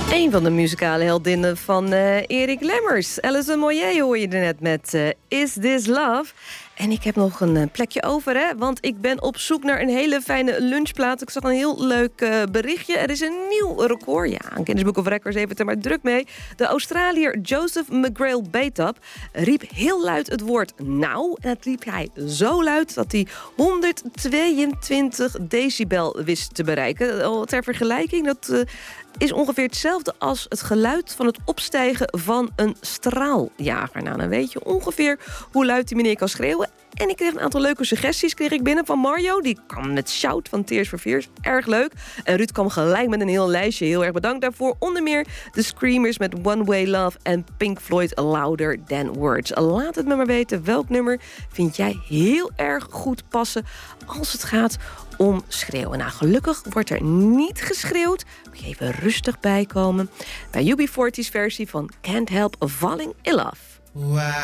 Een van de muzikale heldinnen van Erik Lemmers. Alison Moyet hoor je er net met Is This Love? En ik heb nog een plekje over, hè? Want ik ben op zoek naar een hele fijne lunchplaat. Ik zag een heel leuk berichtje. Er is een nieuw record. Ja, aan Guinness Book of Records heeft het er maar druk mee. De Australiër Joseph McGrail Betap riep heel luid het woord nou. En dat riep hij zo luid dat hij 122 decibel wist te bereiken. Ter vergelijking, dat is ongeveer hetzelfde als het geluid van het opstijgen van een straaljager. Nou, dan weet je ongeveer hoe luid die meneer kan schreeuwen. En ik kreeg een aantal leuke suggesties binnen van Mario. Die kwam met Shout van Tears for Fears. Erg leuk. En Ruud kwam gelijk met een heel lijstje. Heel erg bedankt daarvoor. Onder meer The Screamers met One Way Love en Pink Floyd Louder Than Words. Laat het me maar weten. Welk nummer vind jij heel erg goed passen als het gaat om schreeuwen? Nou, gelukkig wordt er niet geschreeuwd. Moet je even rustig bijkomen. Bij UB40's versie van Can't Help Falling in Love. Wow.